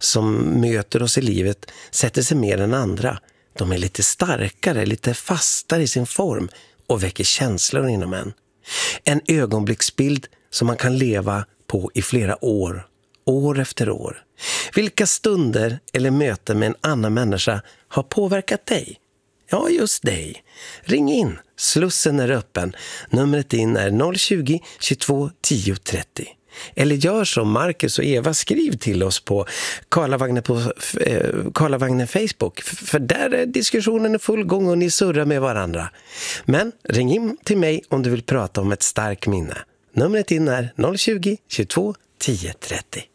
som möter oss i livet sätter sig mer än andra. De är lite starkare, lite fastare i sin form och väcker känslor inom en. En ögonblicksbild som man kan leva på i flera år, år efter år. Vilka stunder eller möten med en annan människa har påverkat dig? Ja, just dig. Ring in. Slussen är öppen. Numret in är 020-22 10 30. Eller gör som Marcus och Eva, skriv till oss på Karlavagnen Facebook. För där är diskussionen i full gång och ni surrar med varandra. Men ring in till mig om du vill prata om ett starkt minne. Numret in är 020-22 10 30.